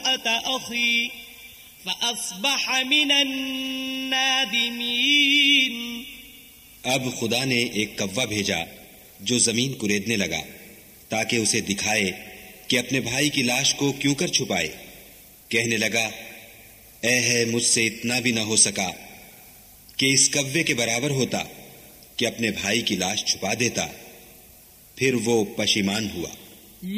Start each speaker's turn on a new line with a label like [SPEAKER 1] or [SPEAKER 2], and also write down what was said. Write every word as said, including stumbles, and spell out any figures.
[SPEAKER 1] नौअत अखी फअस्बह मिनन नादिमीन।
[SPEAKER 2] अब खुदा ने एक कव्वा भेजा जो जमीन कुरेदने लगा ताकि उसे दिखाए कि अपने भाई की लाश को क्यों कर छुपाए। कहने लगा, ऐ है मुझसे इतना भी न हो सका कि इस कव्वे के बराबर होता कि अपने भाई की लाश छुपा देता। फिर वो पशिमान हुआ।